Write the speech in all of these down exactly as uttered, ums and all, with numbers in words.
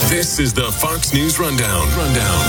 This is the Fox News Rundown. Rundown.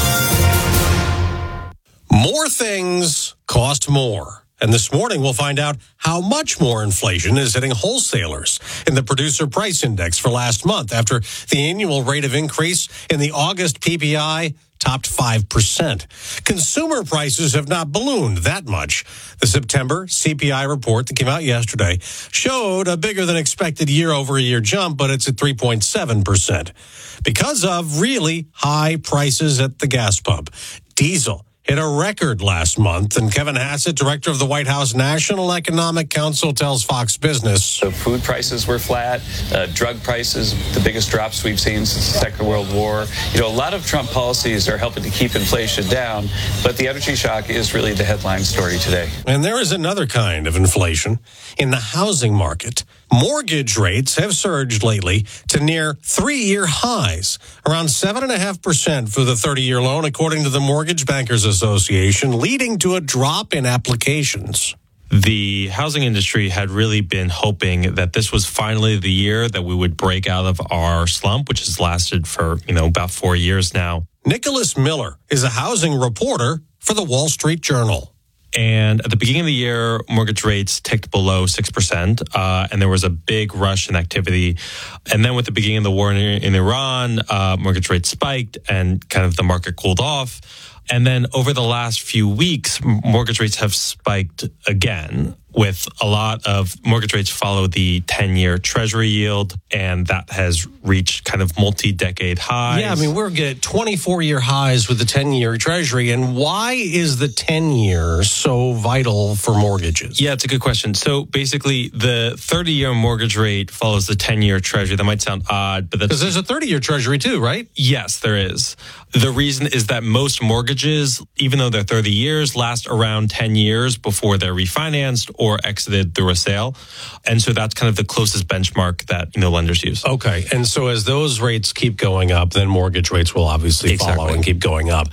More things cost more. And this morning, we'll find out how much more inflation is hitting wholesalers in the Producer Price Index for last month after the annual rate of increase in the August P P I topped five percent. Consumer prices have not ballooned that much. The September C P I report that came out yesterday showed a bigger than expected year-over-year jump, but it's at three point seven percent because of really high prices at the gas pump. Diesel hit a record last month, and Kevin Hassett, director of the White House National Economic Council, tells Fox Business. So food prices were flat, uh, drug prices, the biggest drops we've seen since the Second World War. You know, a lot of Trump policies are helping to keep inflation down, but the energy shock is really the headline story today. And there is another kind of inflation in the housing market. Mortgage rates have surged lately to near three-year highs, around seven point five percent for the thirty-year loan, according to the Mortgage Bankers Association, leading to a drop in applications. The housing industry had really been hoping that this was finally the year that we would break out of our slump, which has lasted for, you know, about four years now. Nicholas Miller is a housing reporter for the Wall Street Journal. And at the beginning of the year, mortgage rates ticked below six percent, uh, and there was a big rush in activity. And then with the beginning of the war in, in Iran, uh, mortgage rates spiked and kind of the market cooled off. And then over the last few weeks, mortgage rates have spiked again, with a lot of mortgage rates follow the ten-year Treasury yield, and that has reached kind of multi-decade highs. Yeah, I mean, we're at twenty-four-year highs with the ten-year Treasury, and why is the ten-year so vital for mortgages? Yeah, it's a good question. So basically, the thirty-year mortgage rate follows the ten-year Treasury. That might sound odd, but that's... Because there's a thirty-year Treasury too, right? Yes, there is. The reason is that most mortgages, even though they're thirty years, last around ten years before they're refinanced or exited through a sale. And so that's kind of the closest benchmark that, you know, lenders use. Okay. And so as those rates keep going up, then mortgage rates will obviously Exactly. follow and keep going up.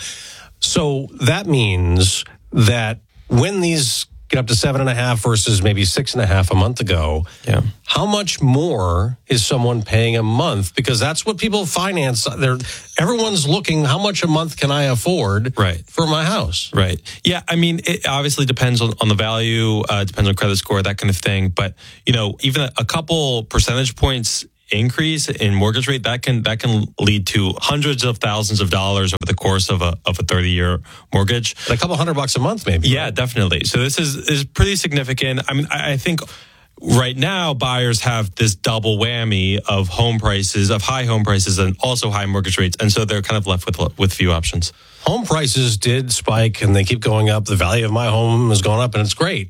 So that means that when these get up to seven and a half versus maybe six and a half a month ago, Yeah. how much more is someone paying a month? Because that's what people finance. They're, everyone's looking, how much a month can I afford Right. for my house? Right. Yeah. I mean, it obviously depends on, on the value, uh, depends on credit score, that kind of thing. But, you know, even a, a couple percentage points increase in mortgage rate, that can that can lead to hundreds of thousands of dollars over the course of a of a thirty-year mortgage. A couple hundred bucks a month, maybe. Yeah, definitely. So this is is pretty significant. I mean, I, I think right now buyers have this double whammy of home prices, of high home prices, and also high mortgage rates, and so they're kind of left with with few options. Home prices did spike and they keep going up. The value of my home has gone up and it's great.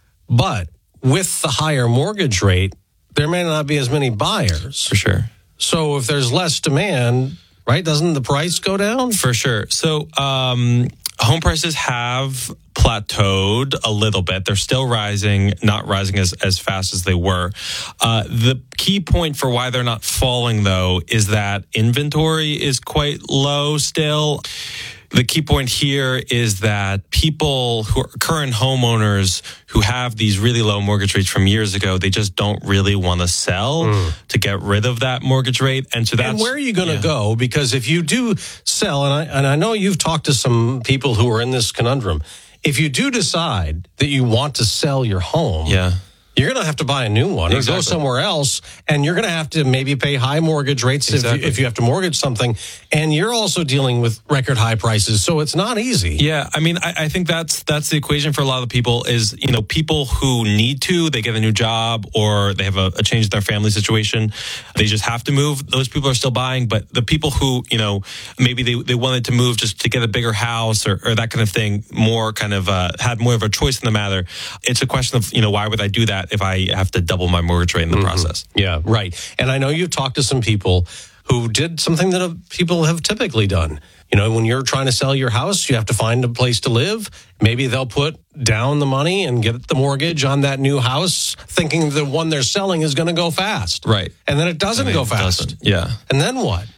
But with the higher mortgage rate, there may not be as many buyers. For sure. So if there's less demand, right, doesn't the price go down? For sure. So um, home prices have plateaued a little bit. They're still rising, not rising as, as fast as they were. Uh, the key point for why they're not falling, though, is that inventory is quite low still. The key point here is that people who are current homeowners who have these really low mortgage rates from years ago, they just don't really want to sell mm. to get rid of that mortgage rate. And so that's... And where are you going to yeah. go? Because if you do sell, and I, and I know you've talked to some people who are in this conundrum, if you do decide that you want to sell your home... Yeah. You're going to have to buy a new one Exactly. or go somewhere else, and you're going to have to maybe pay high mortgage rates Exactly. if, you, if you have to mortgage something, and you're also dealing with record high prices, so it's not easy. Yeah, I mean, I, I think that's that's the equation for a lot of people is, you know, people who need to, they get a new job or they have a, a change in their family situation, they just have to move. Those people are still buying, but the people who, you know, maybe they, they wanted to move just to get a bigger house or, or that kind of thing, more kind of uh, had more of a choice in the matter. It's a question of, you know, why would I do that if I have to double my mortgage rate in the mm-hmm. process? Yeah, right. And I know you've talked to some people who did something that people have typically done. You know, when you're trying to sell your house, you have to find a place to live. Maybe they'll put down the money and get the mortgage on that new house, thinking the one they're selling is going to go fast. Right. And then it doesn't I mean, go fast. Doesn't. Yeah. And then what?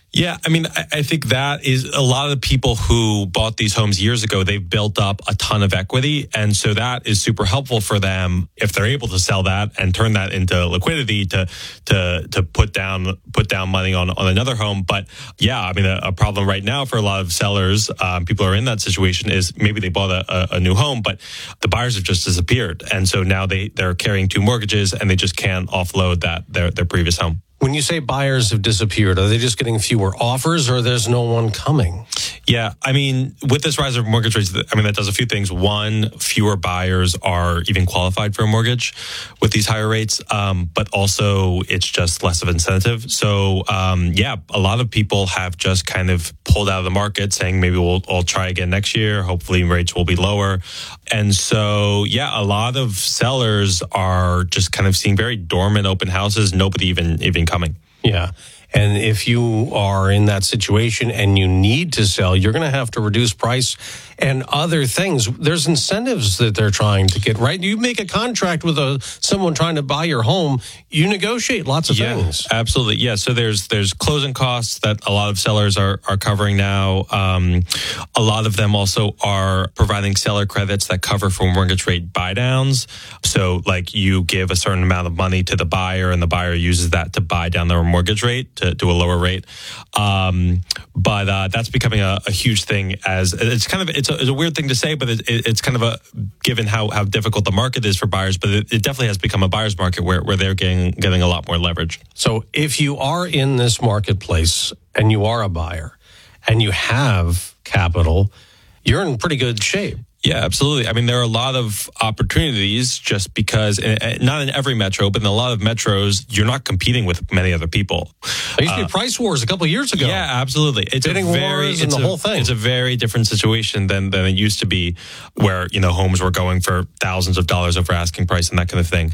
Yeah, I mean, I, I think that is a lot of the people who bought these homes years ago, they've built up a ton of equity. And so that is super helpful for them if they're able to sell that and turn that into liquidity to to to put down put down money on, on another home. But yeah, I mean, a, a problem right now for a lot of sellers, um, people who are in that situation is maybe they bought a, a, a new home, but the buyers have just disappeared. And so now they, they're carrying two mortgages and they just can't offload that their, their previous home. When you say buyers have disappeared, are they just getting fewer offers or there's no one coming? Yeah, I mean, with this rise of mortgage rates, I mean, that does a few things. One, fewer buyers are even qualified for a mortgage with these higher rates, um, but also it's just less of incentive. So, um, yeah, a lot of people have just kind of pulled out of the market saying maybe we'll, we'll try again next year. Hopefully rates will be lower. And so, yeah, a lot of sellers are just kind of seeing very dormant open houses, nobody even even coming. Yeah. And if you are in that situation and you need to sell, you're going to have to reduce price and other things. There's incentives that they're trying to get, right? You make a contract with a someone trying to buy your home, you negotiate lots of yeah, things. Absolutely. Yeah. So there's there's closing costs that a lot of sellers are, are covering now. Um, a lot of them also are providing seller credits that cover for mortgage rate buy downs. So like you give a certain amount of money to the buyer and the buyer uses that to buy down their mortgage rate to, to a lower rate. Um, but uh, that's becoming a, a huge thing as it's kind of, it's a, it's a weird thing to say, but it, it, it's kind of a, given how, how difficult the market is for buyers, but it, it definitely has become a buyer's market where, where they're getting, getting a lot more leverage. So if you are in this marketplace and you are a buyer and you have capital, you're in pretty good shape. Yeah, absolutely. I mean, there are a lot of opportunities just because, not in every metro, but in a lot of metros, you're not competing with many other people. There used to be uh, price wars a couple of years ago. Yeah, absolutely. It's Bidding a very, wars it's and the a, whole thing. It's a very different situation than, than it used to be where, you know, homes were going for thousands of dollars over asking price and that kind of thing.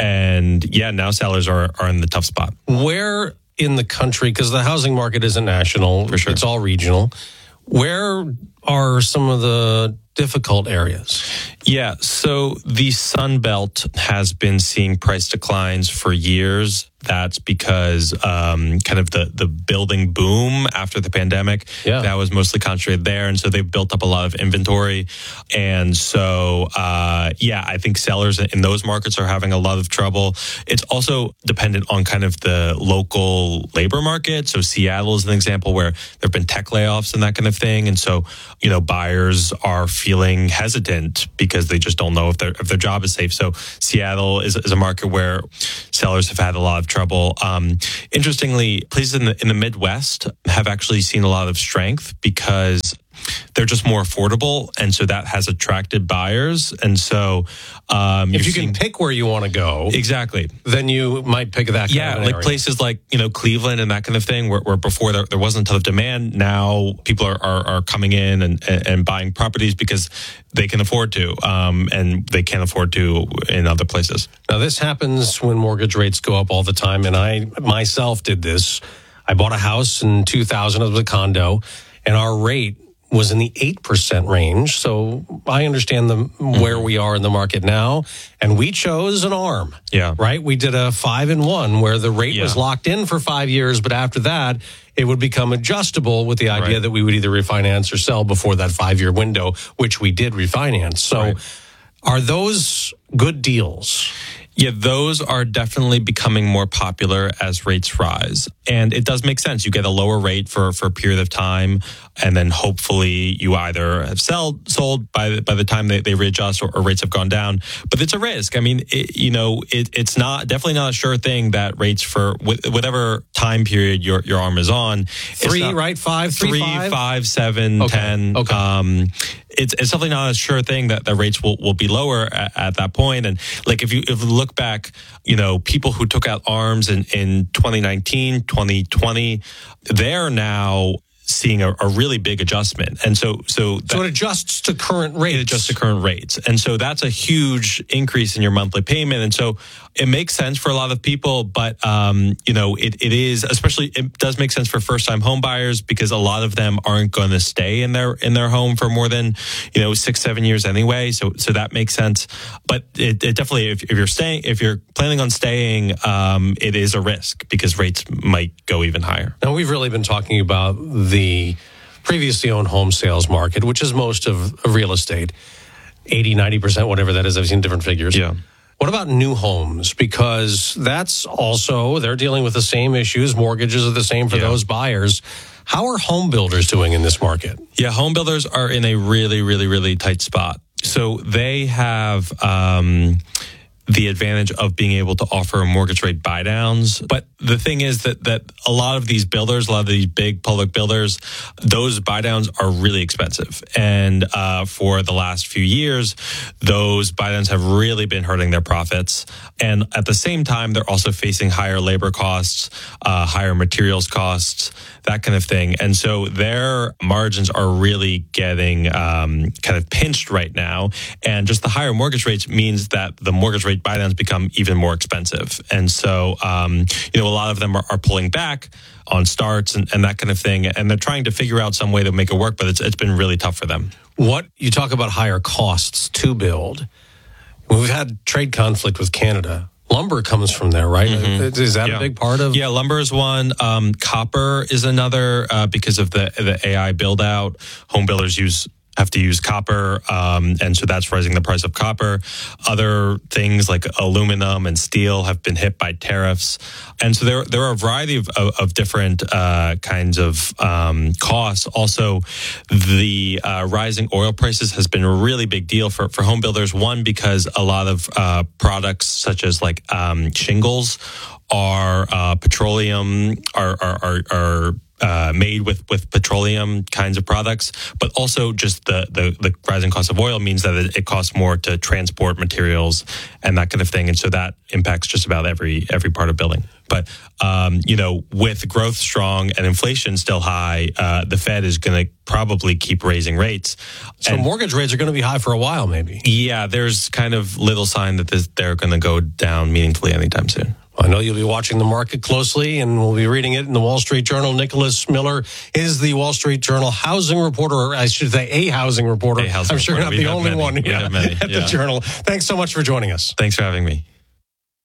And yeah, now sellers are, are in the tough spot. Where in the country, because the housing market isn't national, for sure. It's all regional. Where are some of the difficult areas? Yeah, so the Sun Belt has been seeing price declines for years. That's because um, kind of the, the building boom after the pandemic, yeah. that was mostly concentrated there. And so they've built up a lot of inventory. And so, uh, yeah, I think sellers in those markets are having a lot of trouble. It's also dependent on kind of the local labor market. So Seattle is an example where there have been tech layoffs and that kind of thing. And so, you know, buyers are feeling hesitant because they just don't know if their if their job is safe. So Seattle is, is a market where sellers have had a lot of trouble. Um, interestingly, places in the in the Midwest have actually seen a lot of strength because they're just more affordable, and so that has attracted buyers. And so, um, if you seen, can pick where you want to go, exactly, then you might pick that. Kind yeah, of an like area. Places like you know Cleveland and that kind of thing, where, where before there, there wasn't a ton of demand. Now people are are, are coming in and, and and buying properties because they can afford to, um, and they can't afford to in other places. Now this happens when mortgage rates go up all the time, and I myself did this. I bought a house in two thousand. It was a condo, and our rate was in the eight percent range. So I understand the mm-hmm. where we are in the market now. And we chose an ARM. Yeah. Right? We did a five and one where the rate yeah. was locked in for five years. But after that, it would become adjustable with the idea right. that we would either refinance or sell before that five-year window, which we did refinance. So right. are those good deals? Yeah, those are definitely becoming more popular as rates rise. And it does make sense. You get a lower rate for, for a period of time, and then hopefully you either have sell, sold by the, by the time they, they readjust or, or rates have gone down. But it's a risk. I mean, it, you know, it, it's not definitely not a sure thing that rates for whatever time period your, your ARM is on. Three, not, right? Five, three, three, five, five seven, okay. ten. Okay. Um, it's, it's definitely not a sure thing that the rates will, will be lower at, at that point. And like if you, if you look back, you know, people who took out ARMs in, in twenty nineteen, twenty twenty, they're now seeing a, a really big adjustment. And so, so, that, so it adjusts to current rates. It adjusts to current rates. And so that's a huge increase in your monthly payment. And so it makes sense for a lot of people, but, um, you know, it, it is, especially, it does make sense for first-time home buyers because a lot of them aren't going to stay in their, in their home for more than, you know, six, seven years anyway. So, so that makes sense. But it, it definitely, if, if you're staying, if you're planning on staying, um, it is a risk because rates might go even higher. Now, we've really been talking about the previously owned home sales market, which is most of, of real estate, eighty, ninety percent, whatever that is. I've seen different figures. Yeah. What about new homes? Because that's also, they're dealing with the same issues. Mortgages are the same for Yeah. those buyers. How are home builders doing in this market? Yeah, home builders are in a really, really, really tight spot. So they have um, the advantage of being able to offer mortgage rate buy downs. But the thing is that that a lot of these builders, a lot of these big public builders, those buy downs are really expensive. And uh, for the last few years, those buy downs have really been hurting their profits. And at the same time, they're also facing higher labor costs, uh, higher materials costs, that kind of thing. And so their margins are really getting um, kind of pinched right now. And just the higher mortgage rates means that the mortgage rate buy downs become even more expensive. And so, um, you know, a lot of them are, are pulling back on starts and, and that kind of thing. And they're trying to figure out some way to make it work, but it's it's been really tough for them. What, you talk about higher costs to build. We've had trade conflict with Canada. Lumber comes from there, right? Mm-hmm. Is that yeah. a big part of? Yeah, lumber is one. Um, copper is another uh, because of the the A I build out. Home builders use have to use copper, um, and so that's raising the price of copper. Other things like aluminum and steel have been hit by tariffs, and so there there are a variety of, of, of different uh, kinds of um, costs. Also, the uh, rising oil prices has been a really big deal for, for home builders. One, because a lot of uh, products such as like um, shingles are uh, petroleum are are are. are Uh, made with, with petroleum kinds of products, but also just the, the, the rising cost of oil means that it, it costs more to transport materials and that kind of thing. And so that impacts just about every every part of building. But, um, you know, with growth strong and inflation still high, uh, the Fed is going to probably keep raising rates. So and, mortgage rates are going to be high for a while, maybe. Yeah, there's kind of little sign that this, they're going to go down meaningfully anytime soon. I know you'll be watching the market closely, and we'll be reading it in the Wall Street Journal. Nicholas Miller is the Wall Street Journal housing reporter, or I should say a housing reporter. A housing I'm sure reporter. you're not the only many. one yeah, many, at yeah. the Journal. Thanks so much for joining us. Thanks for having me.